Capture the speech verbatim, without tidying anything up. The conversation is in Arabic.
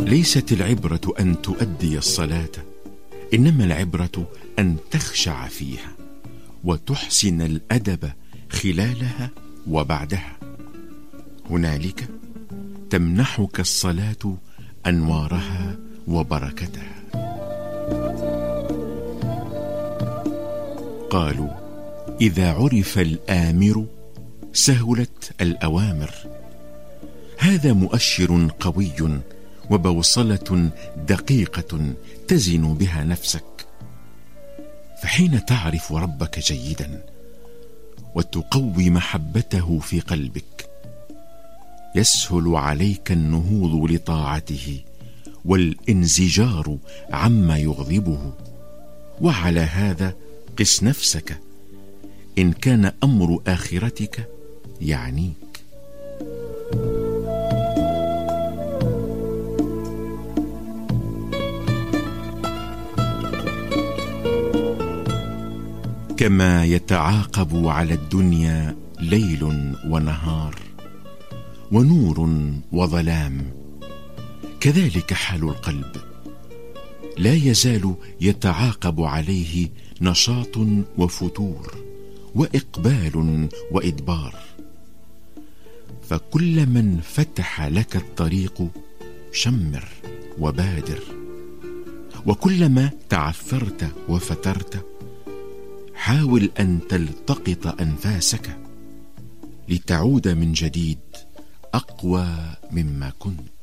ليست العبرة أن تؤدي الصلاة، إنما العبرة أن تخشع فيها وتحسن الأدب خلالها وبعدها. هنالك تمنحك الصلاة أنوارها وبركتها. قالوا: إذا عرف الآمر سهلت الأوامر. هذا مؤشر قوي وبوصلة دقيقة تزن بها نفسك. فحين تعرف ربك جيدا وتقوي محبته في قلبك، يسهل عليك النهوض لطاعته والانزجار عما يغضبه. وعلى هذا قس نفسك إن كان أمر آخرتك يعنيك. كما يتعاقب على الدنيا ليل ونهار ونور وظلام، كذلك حال القلب، لا يزال يتعاقب عليه نشاط وفتور وإقبال وإدبار. فكل من فتح لك الطريق شمر وبادر، وكلما تعثرت وفترت حاول أن تلتقط أنفاسك لتعود من جديد أقوى مما كنت.